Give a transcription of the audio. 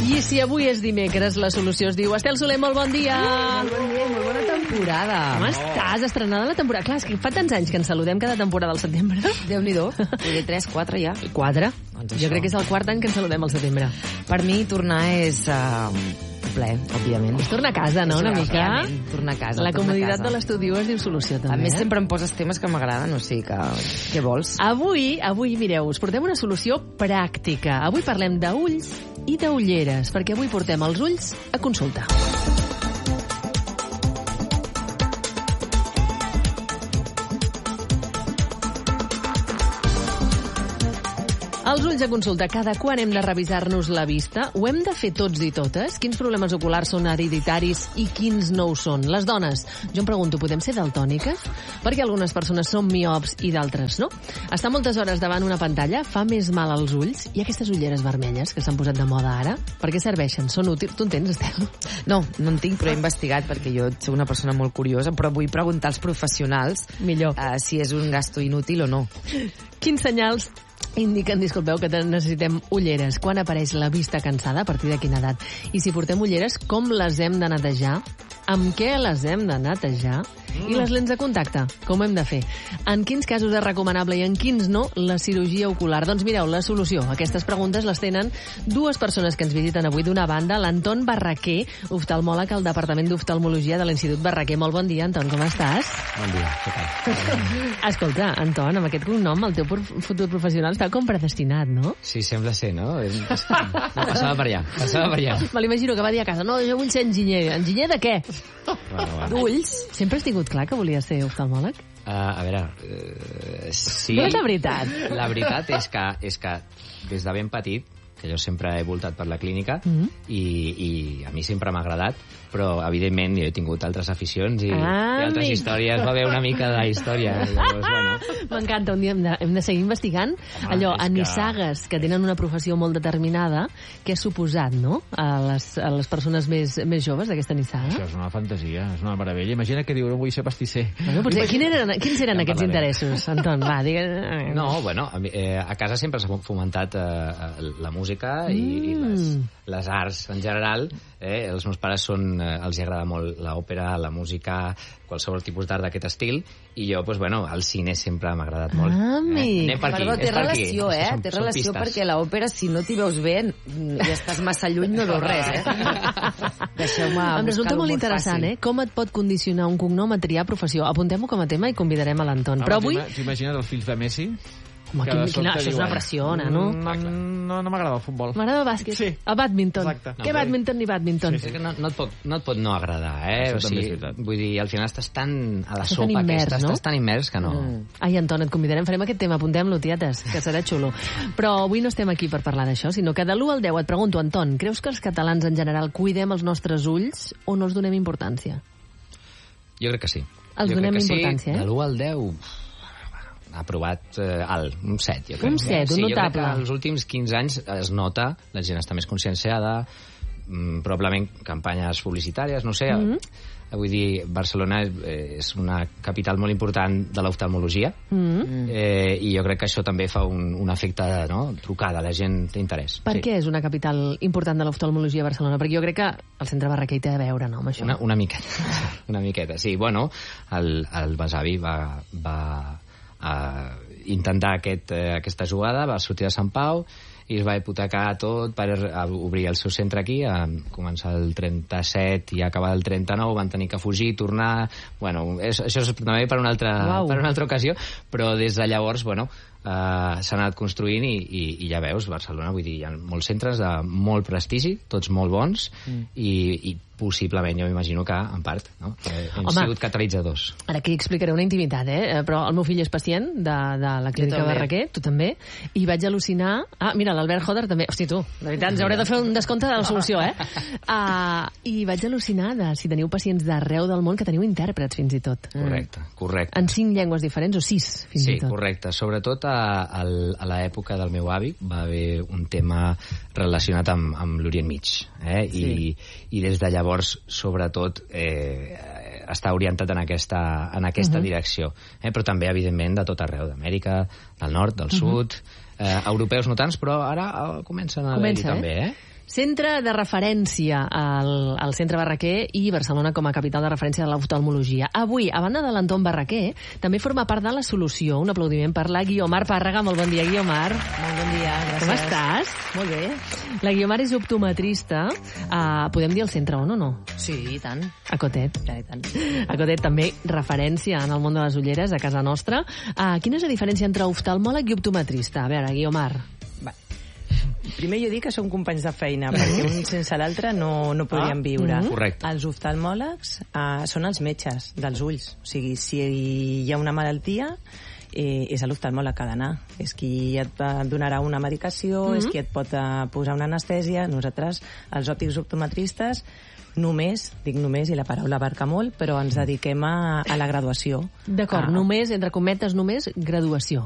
I si avui és dimecres, la solució es diu Estel Soler, molt bon dia. Molt bon dia i molt bona temporada. Com estàs? Estrenada la temporada. Clar, és que fa tants anys que ens saludem cada temporada al setembre. Déu-n'hi-do. Vull dir, 3, 4 ja. 4. Doncs Jo crec que és el quart any que ens saludem al setembre. Per mi tornar és ple, òbviament. És tornar a casa, no?, una mica. Tornar a casa. La comoditat de l'estudi es diu solució, també. A més, sempre em poses temes que m'agraden, o sigui que... Què vols? Avui, mireu, us portem una solució pràctica. Avui parlem d'ulls i d'ulleres, perquè avui portem els ulls a consulta. Els ulls a consulta, cada quan hem de revisar-nos la vista? Ho hem de fer tots i totes? Quins problemes oculars són hereditaris i quins no ho són? Les dones, jo em pregunto, podem ser daltòniques? Perquè algunes persones són miops i d'altres no. Estar moltes hores davant una pantalla fa més mal als ulls? I aquestes ulleres vermelles que s'han posat de moda ara? Per què serveixen? Són útils? Tu en tens, Estel? No en tinc, però he investigat perquè jo soc una persona molt curiosa, però vull preguntar als professionals millor si és un gasto inútil o no. Quins senyals indiquen, disculpeu, que necessitem ulleres? Quan apareix la vista cansada? A partir de quina edat? I si portem ulleres, com les hem de netejar? Amb què les hem de netejar? I les lents de contacte, com hem de fer? En quins casos és recomanable i en quins no la cirurgia ocular? Doncs mireu, la solució. Aquestes preguntes les tenen dues persones que ens visiten avui. D'una banda, l'Anton Barraquer, oftalmòleg al Departament d'Oftalmologia de l'Institut Barraquer. Molt bon dia, Anton, com estàs? Bon dia, què tal? Escolta, Anton, amb aquest cognom, el teu futur professional està com predestinat, no? Sí, sembla ser, no? Passava per allà. Me l'imagino que va dir a casa, no, jo vull ser enginyer. Enginyer de què? Bueno. D'ulls? Sempre has tingut clar que volies ser oftalmòleg? A veure, sí... No és la veritat. La veritat és que des de ben petit, que jo sempre he voltat per la clínica, i a mi sempre m'ha agradat, però evidentment jo he tingut altres aficions i altres històries, va haver una mica de història. Llavors, bueno. M'encanta, un dia hem de seguir investigant. Allò, a nissagues que tenen una professió molt determinada, què ha suposat, no?, a les persones més joves d'aquesta nissaga. Això és una fantasia, és una meravella. Imagina que diu, no vull ser pastisser. Bueno, potser, quins eren aquests interessos, Anton? Va, digues... No, bueno, a casa sempre s'ha fomentat la música i les arts en general. Els meus pares els agrada molt l'òpera, la música, qualsevol tipus d'art d'aquest estil, i jo, doncs, bueno, el cine sempre m'ha agradat molt. Anem per aquí. Perdó, té relació, té relació perquè l'òpera, si no t'hi veus bé, i estàs massa lluny, no veus res, Deixeu-me em resulta molt interessant, com et pot condicionar un cognom a triar professió. Apuntem-ho com a tema i convidarem a l'Anton. Però avui... T'imagines els fills de Messi? Home, això és una pressió, no? No m'agrada el futbol. M'agrada el bàsquet. Sí. El bàdminton. Exacte. Què bàdminton ni bàdminton? Sí. No et pot no agradar, Això o també sigui, és veritat. vull dir, al final estàs tan a la Estàs sopa tan immers, aquesta, no? estàs tan immers que no... Ai, Anton, et convidarem, farem aquest tema, apuntem-lo, tietes, que serà xulo. Però avui no estem aquí per parlar d'això, sinó que de l'1 al 10 et pregunto, Anton, creus que els catalans en general cuidem els nostres ulls o no els donem importància? Jo crec que sí. Els donem importància, De l'1 al 10... ha aprovat alt, un 7, jo crec. Un 7, un notable. Jo crec que els últims 15 anys es nota, la gent està més conscienciada, probablement campanyes publicitàries, no sé. Vull dir, Barcelona és una capital molt important de l'oftalmologia, i jo crec que això també fa un efecte, no?, trucada, la gent té interès. Per què és una capital important de l'oftalmologia a Barcelona? Perquè jo crec que el centre Barraquer té a veure, no?, amb això. Una miqueta, sí. Bueno, el besavi va intentar aquesta jugada, va sortir de Sant Pau i es va hipotecar tot per obrir el seu centre aquí, a començar el 37 i acabar el 39, van tenir que fugir, tornar... Bueno, això és també per una altra ocasió, però des de llavors, bueno, s'ha anat construint i ja veus, Barcelona, vull dir, hi ha molts centres de molt prestigi, tots molt bons, i possiblement, jo m'imagino que, en part, no? Hem sigut catalitzadors. Ara aquí explicaré una intimitat, però el meu fill és pacient de la clínica Barraquer, tu també, i vaig al·lucinar... Ah, mira, l'Albert Joder també... Hosti, tu, de veritat, ens hauré de fer un descompte de la solució, I vaig al·lucinar de si teniu pacients d'arreu del món, que teniu intèrprets, fins i tot. Correcte. En 5 llengües diferents, o 6, fins i tot. Sí, correcte. Sobretot a l'època del meu avi va haver un tema relacionat amb l'Orient Mig, i des de llavors, sobretot, està orientat en aquesta direcció. Però també, evidentment, de tot arreu, d'Amèrica, del nord, del sud, europeus no tants, però ara comencen a haver-hi també, Centre de referència al Centre Barraquer i Barcelona com a capital de referència de l'oftalmologia. Avui, a banda de l'Anton Barraquer, també forma part de la solució. Un aplaudiment per la Guiomar Pàrraga. Molt bon dia, Guiomar. Molt bon dia, gràcies. Com estàs? Molt bé. La Guiomar és optometrista. Podem dir el centre on o no? Sí, i tant. A Cotet. Ja, i tant. A Cotet també referència en el món de les ulleres, a casa nostra. Quina és la diferència entre oftalmòleg i optometrista? A veure, Guiomar. Primer jo dic que som companys de feina, perquè un sense l'altre no podríem viure. Correcte. Els oftalmòlegs són els metges dels ulls. O sigui, si hi ha una malaltia, és a l'oftalmòleg que ha d'anar. És qui et donarà una medicació, és qui et pot posar una anestèsia. Nosaltres, els òptics optometristes, només, dic només, i la paraula abarca molt, però ens dediquem a la graduació. D'acord, només, entre cometes, només, graduació.